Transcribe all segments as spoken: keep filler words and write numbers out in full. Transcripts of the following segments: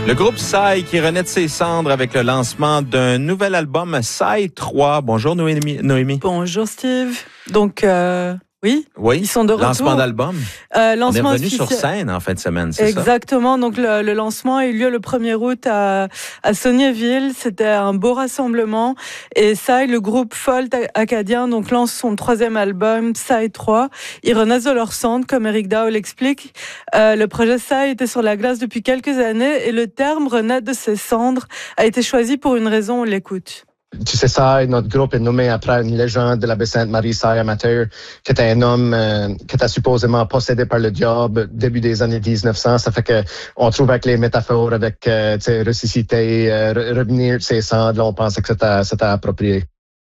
Le groupe Psy qui renaît de ses cendres avec le lancement d'un nouvel album, Psy trois. Bonjour Noémie. Noémie. Bonjour Steve. Donc, euh, oui, oui, ils sont de retour. Lancement d'album. Euh, lancement On est revenu officiel. sur scène en fin de semaine, c'est Exactement. ça? Exactement. Donc, le, le lancement a eu lieu le premier août à, à Sauniéville. C'était un beau rassemblement. Et Psy, le groupe folk acadien, donc, lance son troisième album, Psy trois. Ils renaissent de leur cendres, comme Eric Dow l'explique. Euh, le projet Psy était sur la glace depuis quelques années et le terme renaître de ses cendres a été choisi pour une raison, on l'écoute. Tu sais, Psy, notre groupe est nommé après une légende de la Baie-Sainte-Marie, Psy Amateur, qui était un homme euh, qui était supposément possédé par le diable début des années dix-neuf cents. Ça fait que on trouve avec les métaphores, avec euh, tu sais, ressusciter, euh, revenir de ses cendres, là, on pensait que c'était, c'était approprié.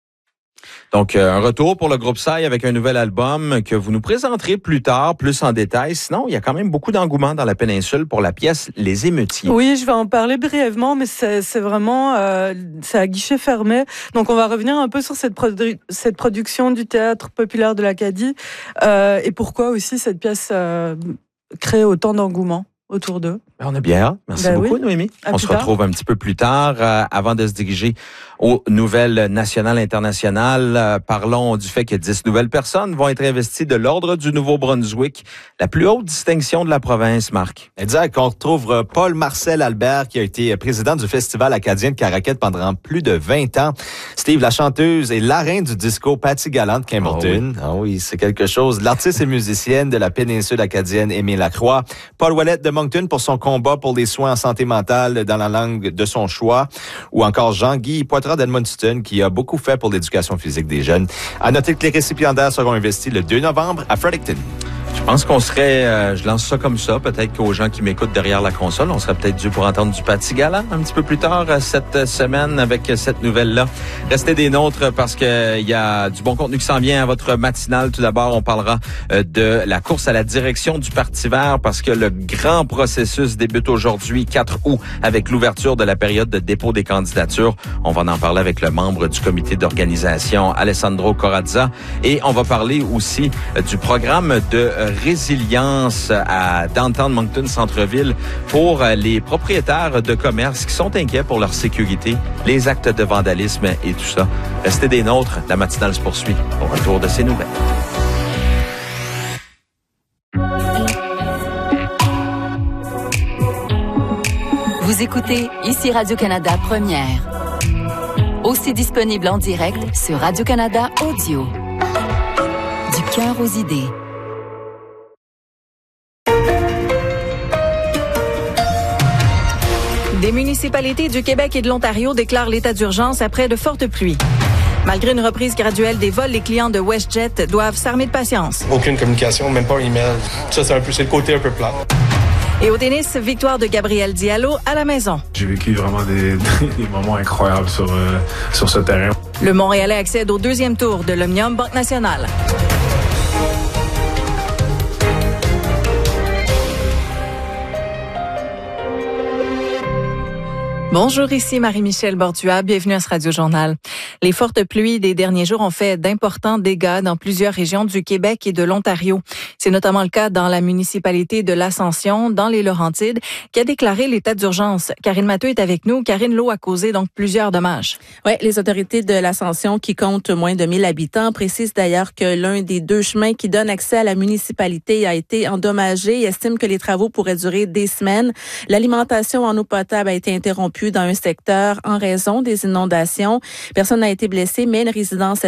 Donc, euh, un retour pour le groupe Psy avec un nouvel album que vous nous présenterez plus tard, plus en détail. Sinon, il y a quand même beaucoup d'engouement dans la péninsule pour la pièce Les Émeutiers. Oui, je vais en parler brièvement, mais c'est, c'est vraiment euh, c'est à guichet fermé. Donc, on va revenir un peu sur cette, produ- cette production du Théâtre populaire de l'Acadie euh, et pourquoi aussi cette pièce euh, crée autant d'engouement autour d'eux. On a bien hâte. Merci ben beaucoup, oui. Noémie. À On se tard. retrouve un petit peu plus tard euh, avant de se diriger aux nouvelles nationales internationales. Euh, parlons du fait que dix nouvelles personnes vont être investies de l'Ordre du Nouveau-Brunswick, la plus haute distinction de la province, Marc. Exact. On retrouve Paul-Marcel Albert, qui a été président du Festival acadien de Caraquet pendant plus de vingt ans. Steve, la chanteuse et la reine du disco, Patty Gallant de Campbellton. Ah oui. Ah oui, c'est quelque chose. L'artiste et musicienne de la péninsule acadienne, Émile Lacroix. Paul Ouellette de Moncton pour son combat pour les soins en santé mentale dans la langue de son choix. Ou encore Jean-Guy Poitras d'Edmundston, qui a beaucoup fait pour l'éducation physique des jeunes. À noter que les récipiendaires seront investis le deux novembre à Fredericton. Je pense qu'on serait, euh, je lance ça comme ça, peut-être qu'aux gens qui m'écoutent derrière la console, on serait peut-être dû pour entendre du Patty Gallant un petit peu plus tard euh, cette semaine avec cette nouvelle-là. Restez des nôtres parce que il y a du bon contenu qui s'en vient à votre matinale. Tout d'abord, on parlera euh, de la course à la direction du Parti vert parce que le grand processus débute aujourd'hui, quatre août, avec l'ouverture de la période de dépôt des candidatures. On va en parler avec le membre du comité d'organisation, Alessandro Corazza, et on va parler aussi euh, du programme de euh, résilience à Downtown Moncton Centre-Ville pour les propriétaires de commerces qui sont inquiets pour leur sécurité, les actes de vandalisme et tout ça. Restez des nôtres, la matinale se poursuit au retour de ces nouvelles. Vous écoutez ici Radio-Canada Première. Aussi disponible en direct sur Radio-Canada Audio. Du cœur aux idées. Des municipalités du Québec et de l'Ontario déclarent l'état d'urgence après de fortes pluies. Malgré une reprise graduelle des vols, les clients de WestJet doivent s'armer de patience. Aucune communication, même pas un email. Ça, c'est un peu, c'est le côté un peu plat. Et au tennis, victoire de Gabriel Diallo à la maison. J'ai vécu vraiment des, des moments incroyables sur, euh, sur ce terrain. Le Montréalais accède au deuxième tour de l'Omnium Banque Nationale. Bonjour, ici Marie-Michel Bordua. Bienvenue à ce Radio-Journal. Les fortes pluies des derniers jours ont fait d'importants dégâts dans plusieurs régions du Québec et de l'Ontario. C'est notamment le cas dans la municipalité de l'Ascension, dans les Laurentides, qui a déclaré l'état d'urgence. Karine Matteux est avec nous. Karine, l'eau a causé donc plusieurs dommages. Oui, les autorités de l'Ascension, qui comptent moins de mille habitants, précisent d'ailleurs que l'un des deux chemins qui donne accès à la municipalité a été endommagé et estiment que les travaux pourraient durer des semaines. L'alimentation en eau potable a été interrompue dans un secteur en raison des inondations. Personne n'a été blessé, mais une résidence